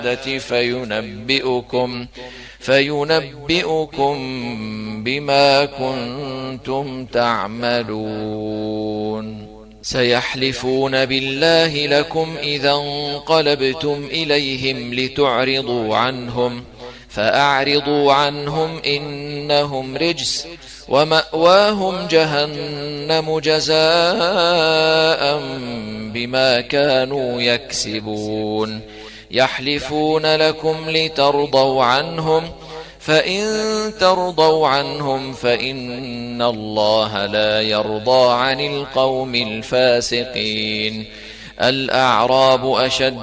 فينبئكم بما كنتم تعملون. سيحلفون بالله لكم إذا انقلبتم إليهم لتعرضوا عنهم، فأعرضوا عنهم إنهم رجس، ومأواهم جهنم جزاء بما كانوا يكسبون. يحلفون لكم لترضوا عنهم، فإن ترضوا عنهم فإن الله لا يرضى عن القوم الفاسقين. الأعراب أشد